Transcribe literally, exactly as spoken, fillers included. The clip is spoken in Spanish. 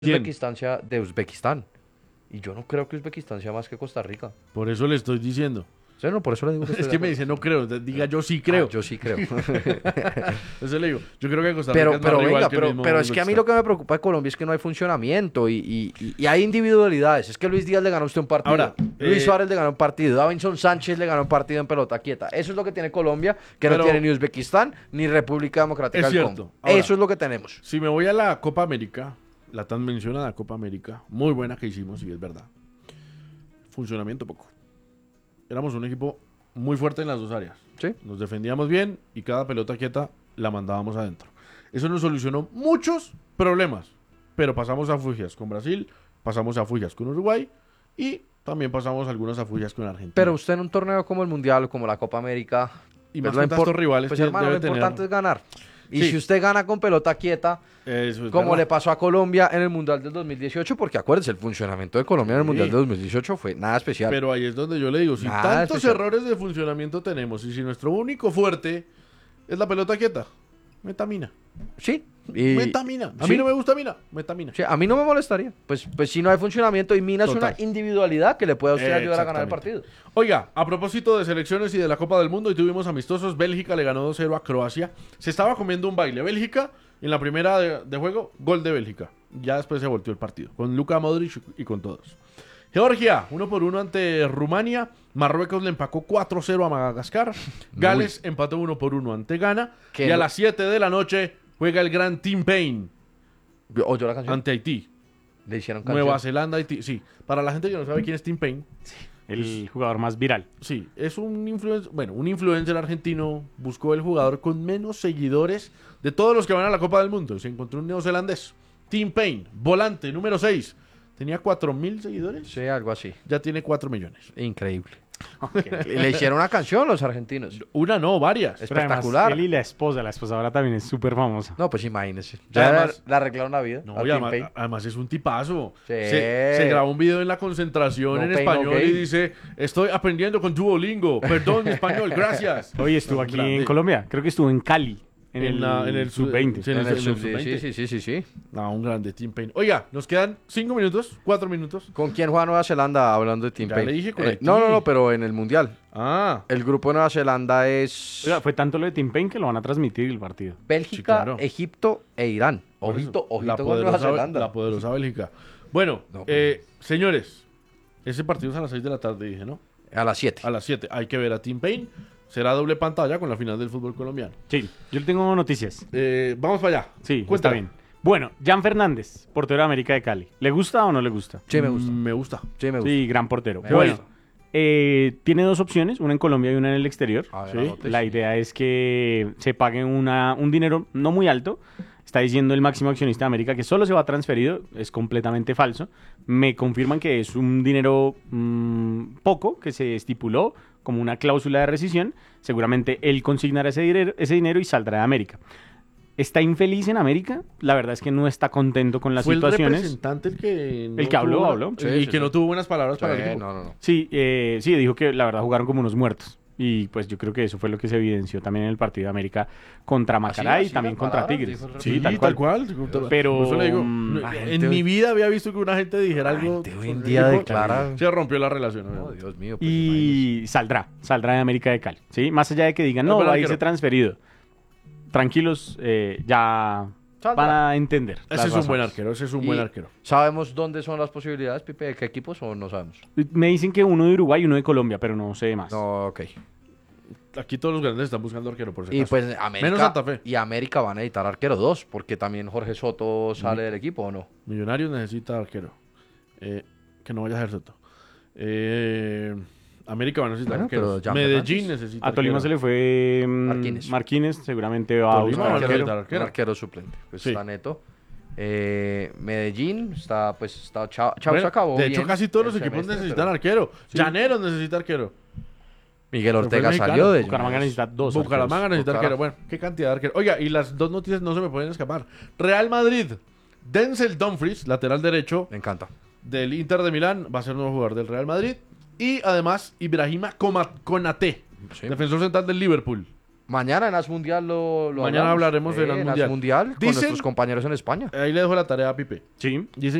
¿Quién? Uzbekistán sea de Uzbekistán. Y yo no creo que Uzbekistán sea más que Costa Rica. Por eso le estoy diciendo. O sea, no, por eso le digo que Es estoy que de me acuerdo. dice no creo, entonces diga yo sí creo. Ah, yo sí creo. Eso le digo. Yo creo que Costa Rica Pero, es más pero rival venga, que el pero, mismo pero es que a mí lo que me preocupa de Colombia es que no hay funcionamiento y, y- y- y hay individualidades. Es que Luis Díaz le ganó a usted un partido. Ahora, Luis eh, Suárez le ganó un partido. Davinson Sánchez le ganó un partido en pelota quieta. Eso es lo que tiene Colombia, que Pero- no tiene ni Uzbekistán ni República Democrática Es del cierto. Congo. Ahora, Eso es lo que tenemos. Si me voy a la Copa América, la tan mencionada Copa América, muy buena que hicimos, y es verdad. Funcionamiento poco. Éramos un equipo muy fuerte en las dos áreas. Sí. Nos defendíamos bien y cada pelota quieta la mandábamos adentro. Eso nos solucionó muchos problemas. Pero pasamos a fugias con Brasil, pasamos a fugias con Uruguay y también pasamos algunas a fugias con Argentina. Pero usted en un torneo como el Mundial o como la Copa América, y pues más lo contra impor- estos rivales pues que hermano, lo debe tener- importante es ganar. Y Sí. si usted gana con pelota quieta, Eso es como verdad. le pasó a Colombia en el Mundial del dos mil dieciocho, porque acuérdense, el funcionamiento de Colombia en el Sí. Mundial del dos mil dieciocho fue nada especial. Pero ahí es donde yo le digo, si Nada tantos especial. errores de funcionamiento tenemos y si nuestro único fuerte es la pelota quieta, metamina. Sí. Y, Metamina. A sí. mí no me gusta Mina, metamina. sí, a mí no me molestaría. Pues, pues si no hay funcionamiento y Mina es Total. una individualidad que le puede a usted Eh, ayudar a ganar el exactamente. partido. Oiga, a propósito de selecciones y de la Copa del Mundo, y tuvimos amistosos, Bélgica le ganó dos cero a Croacia. Se estaba comiendo un baile. Bélgica, en la primera de, de juego, gol de Bélgica. Ya después se volteó el partido, con Luka Modric y con todos. Georgia, uno por uno ante Rumania. Marruecos le empacó cuatro cero a Madagascar. Gales empató uno por uno ante Ghana. Que Y a no- las siete de la noche juega el gran Team Payne ¿Oyó la canción? ante Haití. Le hicieron canción. Nueva Zelanda, Haití. Sí, para la gente que no sabe quién es Team Payne, El jugador más viral. sí, es un influencer, bueno, un influencer argentino buscó el jugador con menos seguidores de todos los que van a la Copa del Mundo. Se encontró un neozelandés, Team Payne, volante número seis. Tenía cuatro mil seguidores, Sí, algo así. ya tiene cuatro millones. Increíble. Y le hicieron una canción los argentinos. Una no, varias. Es- Pero además, Espectacular. él y la esposa, la esposa ahora también es súper famosa. No, pues imagínese. Ya Ya además- le arreglaron la vida. No, a y Tim además, Payne. además es un tipazo. Sí. Se, se grabó un video en la concentración No en pain, no español y gain. dice, estoy aprendiendo con Duolingo. Perdón, mi español, gracias. Hoy estuvo No, aquí grande. en Colombia, creo que estuvo en Cali, en, En el, la- en el sub veinte. sí, En en el el sub- sub sí, veinte. sí, sí, sí, sí. No, un grande Team Payne. Oiga, nos quedan cinco minutos, cuatro minutos. ¿Con quién juega Nueva Zelanda hablando de Team Ya Payne? le dije con Eh, Haití. no, no, no, pero en el Mundial. Ah, El grupo de Nueva Zelanda es Oiga, fue tanto lo de Team Payne que lo van a transmitir el partido. Bélgica, Sí, claro. Egipto e Irán. por Ojito, eso, ojito la con Nueva poderosa, Zelanda. la poderosa Bélgica. Bueno, No, eh, señores, ese partido es a las seis de la tarde, dije, ¿no? A las siete. A las siete. Hay que ver a Team Payne. Será doble pantalla con la final del fútbol colombiano. Sí, yo le tengo noticias. Eh, vamos para allá. Sí, Cuéntame. está bien. Bueno, Jan Fernández, portero de América de Cali. ¿Le gusta o no le gusta? Sí, me gusta. Mm, me gusta. Sí, me gusta. Sí, gran portero. Me bueno, gusta. eh, tiene dos opciones, una en Colombia y una en el exterior. A ver, Sí, anote. La idea es que se pague una, un dinero no muy alto. Está diciendo el máximo accionista de América que solo se va transferido. Es completamente falso. Me confirman que es un dinero mm, poco que se estipuló como una cláusula de rescisión. Seguramente él consignará ese dinero, ese dinero y saldrá de América. ¿Está infeliz en América? La verdad es que no está contento con las Fue el situaciones. representante el que... no El que habló, tuvo buena- habló. y Sí, que sí, no sí. tuvo buenas palabras para el Sí, equipo. no, no, no. Sí, eh, sí, dijo que la verdad jugaron como unos muertos. Y pues yo creo que eso fue lo que se evidenció también en el partido de América contra Macará así y también las contra palabras, Tigres. dijo el Sí, Sí, tal cual. Pero, Por eso le digo, mm, no, la en gente mi hoy- vida había visto que una gente dijera La algo... gente hoy en sobre día el declara- equipo. Se rompió la relación. Oh, ¿no? Dios mío. Pues, imagínese. Y saldrá, saldrá de América de Cali. ¿Sí? Más allá de que digan, No, no, pero va a arquero. irse transferido. Tranquilos, eh, ya Saldrá. van a entender. Ese las es un buen razones. arquero, ese es un Y- buen arquero. ¿Sabemos dónde son las posibilidades, Pipe? ¿De qué equipos o no sabemos? Me dicen que uno de Uruguay y uno de Colombia, pero no sé más. No, ok. Aquí todos los grandes están buscando arquero, por si Y acaso. pues América, Menos Santa Fe. y América van a editar arquero dos, porque también Jorge Soto sale del equipo, ¿o no? Millonarios necesita arquero. Eh, que no vaya a ser Soto. Eh, América va a necesitar Bueno, arqueros. pero Jan Medellín Fernández. necesita A Tolima arquero. se le fue mm, Marquínez. Marquínez, seguramente va a Tolima buscar va a arquero. necesitar arquero. Un arquero suplente. Pues Sí. está Neto. Eh, Medellín está, pues, está Chao, Chao Bueno, se acabó. de hecho, bien casi todos el los equipos semestre, necesitan pero arquero. Llaneros necesita arquero. Miguel Pero fue Ortega mexicano. salió de Bucaramanga Juniors. necesita dos Bucaramanga arqueros. necesita Bucara- arquero. Bueno, qué cantidad de arqueros. Oiga, y las dos noticias no se me pueden escapar. Real Madrid. Denzel Dumfries, lateral derecho Me encanta. del Inter de Milán, va a ser nuevo jugador del Real Madrid. Y además, Ibrahima Coma- Konaté, Sí. defensor central del Liverpool. Mañana en As Mundial lo, lo Mañana hablamos. hablaremos del Eh, As en Mundial. Mundial con Dicen- nuestros compañeros en España. Ahí le dejo la tarea a Pipe. Sí. Dicen